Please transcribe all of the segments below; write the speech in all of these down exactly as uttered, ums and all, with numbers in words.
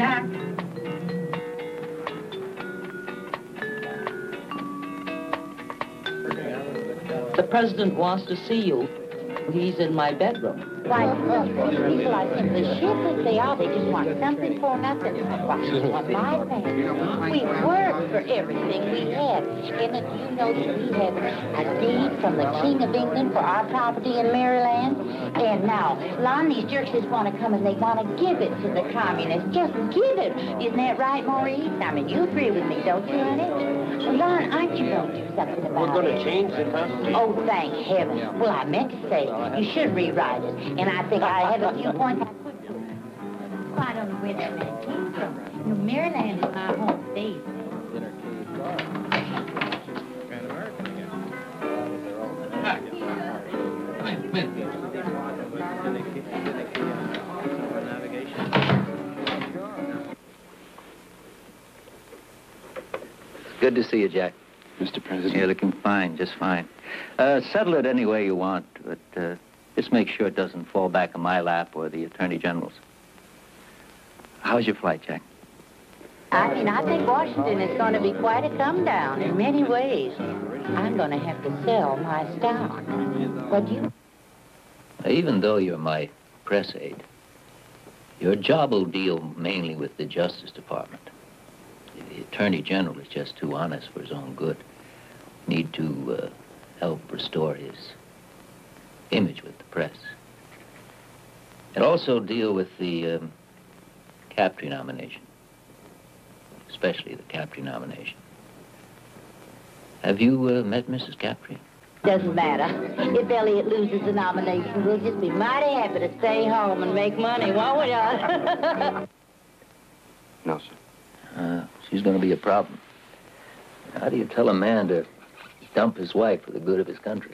Jack. The president wants to see you. He's in my bedroom. Why, these people are simply shiftless. They are. They just want something for nothing. Why, what my family? We worked for everything we had. And if you know that we have a deed from the King of England for our property in Maryland, and now, a lot of these jerks just want to come and they want to give it to the communists. Just give it. Isn't that right, Maurice? I mean, you agree with me, don't you, honey? Well, Lon, aren't you going to do something about it? We're going to change the Constitution. Oh, thank heaven. Well, I meant to say, you should rewrite it. And I think I have a few points I could do. Well, I don't know where that man came from. You know, Maryland is my home state. Good to see you, Jack. Mister President. You're looking fine, just fine. Uh, settle it any way you want, but uh, just make sure it doesn't fall back in my lap or the Attorney General's. How's your flight, Jack? I mean, I think Washington is going to be quite a come down in many ways. I'm going to have to sell my stock. What do you... Even though you're my press aide, your job will deal mainly with the Justice Department. The Attorney General is just too honest for his own good. Need to uh, help restore his image with the press. And also deal with the um, Captree nomination, especially the Captree nomination. Have you uh, met Missus Captree? Doesn't matter. If Elliot loses the nomination, we'll just be mighty happy to stay home and make money, won't we, Al? No, sir. Uh, she's going to be a problem. How do you tell a man to dump his wife for the good of his country?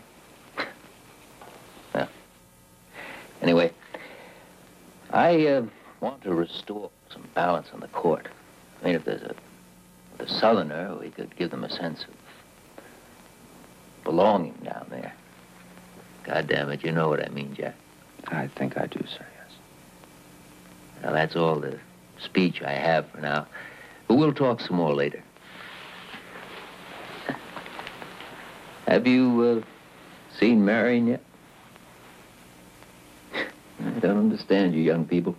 Well, anyway, I uh, want to restore some balance on the court. I mean, if there's a, with a Southerner, we could give them a sense of belonging down there. God damn it, you know what I mean, Jack. I think I do, sir, yes. Now, that's all the speech I have for now. But we'll talk some more later. Have you uh, seen Marion yet? I don't understand you young people.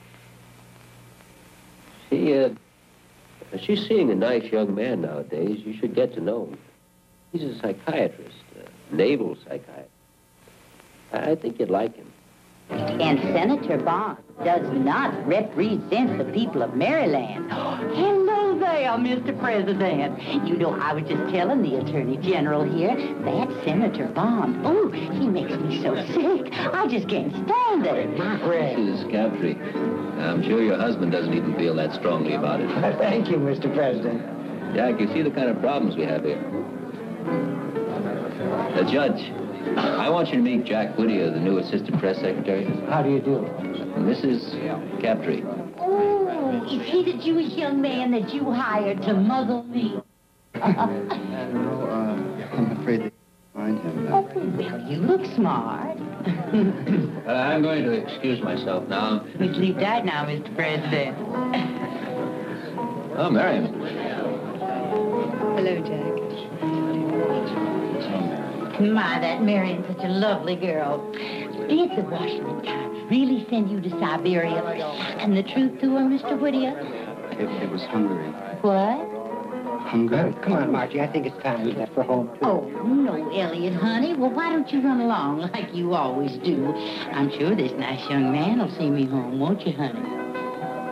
She, uh, she's seeing a nice young man nowadays. You should get to know him. He's a psychiatrist, a naval psychiatrist. I think you'd like him. And Senator Bond does not represent the people of Maryland. Hello there, Mister President. You know, I was just telling the Attorney General here, that Senator Bond, oh, he makes me so sick. I just can't stand it. Missus Captree, I'm sure your husband doesn't even feel that strongly about it. Thank you, Mister President. Jack, you see the kind of problems we have here. The judge, I want you to meet Jack Whittier, the new assistant press secretary. How do you do? Missus Captree. Oh, is he the Jewish young man that you hired to muzzle me? No, uh, I'm afraid they find him. Oh, well, you look smart. uh, I'm going to excuse myself now. We sleep tight now, Mister President. Oh, Marion. Hello, Jack. My, that Marion's such a lovely girl. Did the Washington Times really send you to Siberia? And the truth to her, Mister Whittier? It, it was Hungary. What? Hungary? Come on, Margie. I think it's time we left for home, too. Oh, no, Elliot, honey. Well, why don't you run along like you always do? I'm sure this nice young man will see me home, won't you, honey?